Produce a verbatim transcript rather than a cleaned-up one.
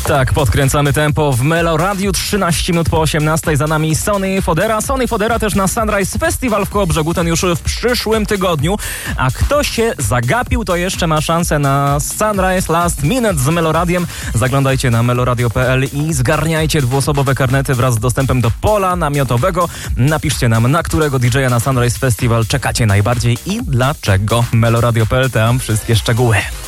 Tak, podkręcamy tempo w Melo Radiu, trzynaście minut po osiemnastej, za nami Sonny Fodera. Sonny Fodera też na Sunrise Festival w Kołobrzegu, ten już w przyszłym tygodniu. A kto się zagapił, to jeszcze ma szansę na Sunrise Last Minute z Melo Radiem. Zaglądajcie na meloradio kropka p l i zgarniajcie dwuosobowe karnety wraz z dostępem do pola namiotowego. Napiszcie nam, na którego D J a na Sunrise Festival czekacie najbardziej i dlaczego. meloradio kropka p l, tam wszystkie szczegóły.